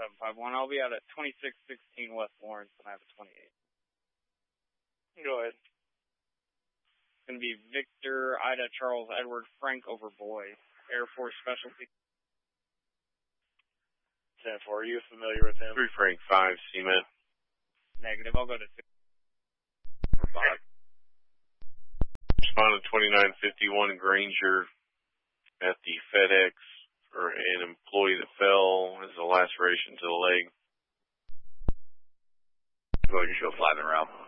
751. I'll be out at 2616 West Lawrence, and I have a 28. Go ahead. It's going to be Victor, Ida, Charles, Edward, Frank over Boy, Air Force Specialty. 10-4, are you familiar with him? 3 Frank 5, Cement. Negative, I'll go to 6. Respondent 2951 Granger at the FedEx for an employee that fell as a laceration to the leg. Go ahead, you show flatten around.